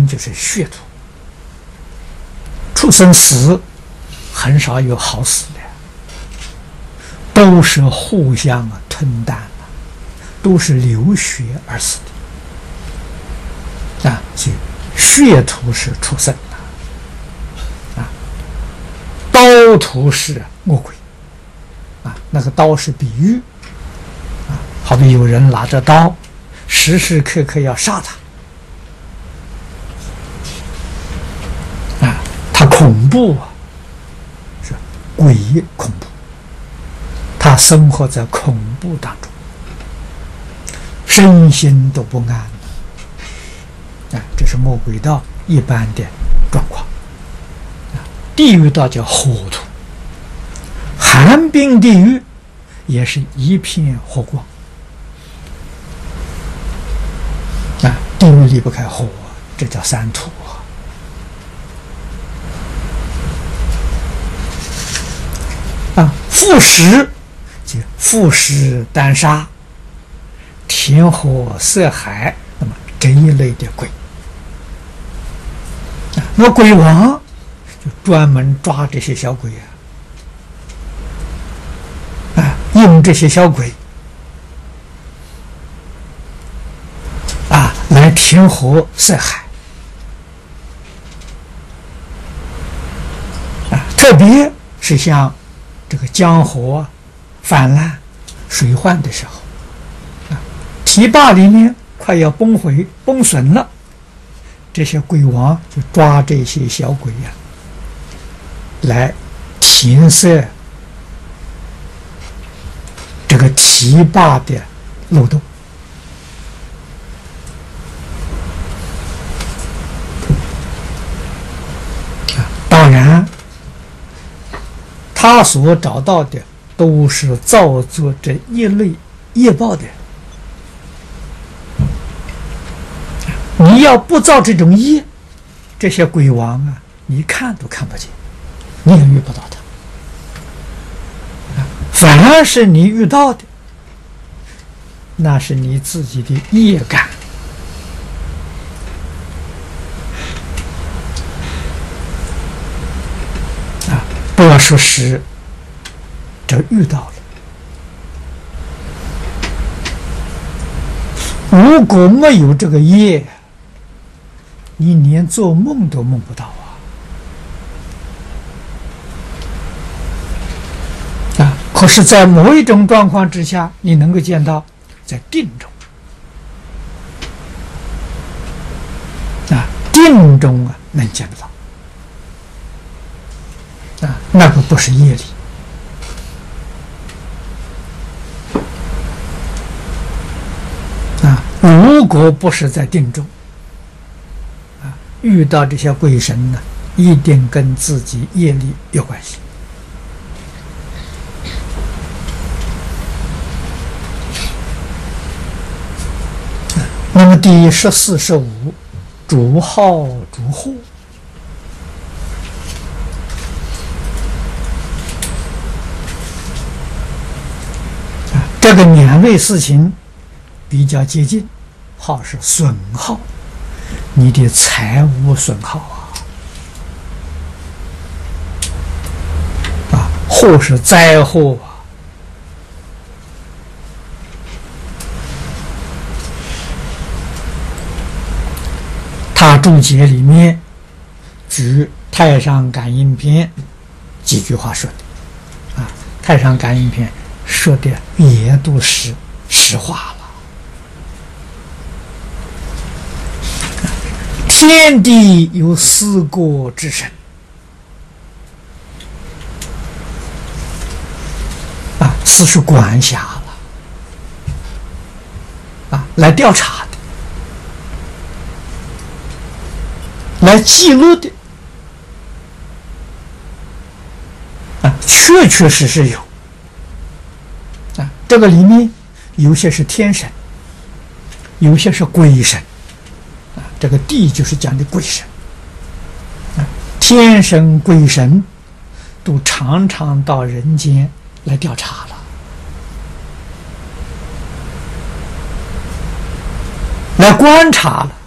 生就是血土，畜生死很少有好死的，都是互相吞啖的，都是流血而死的所以血土是畜生刀土是恶鬼那个刀是比喻好比有人拿着刀时时刻刻要杀他他恐怖是鬼恐怖，他生活在恐怖当中，身心都不安这是魔鬼道一般的状况。地狱道叫火土，寒冰地狱也是一片火光地狱离不开火，这叫三土腐蚀即腐蚀丹砂、田火色海，那么这一类的鬼那鬼王就专门抓这些小鬼用这些小鬼来填活色海特别是像这个江河泛滥水患的时候堤坝里面快要崩毁崩损了，这些鬼王就抓这些小鬼来填塞这个堤坝的漏洞当然他所找到的都是造作这一类业报的人，你要不造这种业，这些鬼王你看都看不见，你也遇不到他反而是你遇到的那是你自己的业感不要说是这遇到了，如果没有这个业，你连做梦都梦不到可是在某一种状况之下，你能够见到，在定中定中能见得到那个不是业力如果不是在定中遇到这些鬼神呢，一定跟自己业力有关系那么第14、15主好主祸这个两位事情比较接近，耗是损耗，你的财物损耗祸是灾祸他注解里面举《太上感应篇》几句话说的太上感应篇说的也都是实话了。天地有4国之神4是管辖了来调查的，来记录的确确实实有这个里面有些是天神，有些是鬼神这个地就是讲的鬼神天神鬼神都常常到人间来调查了，来观察了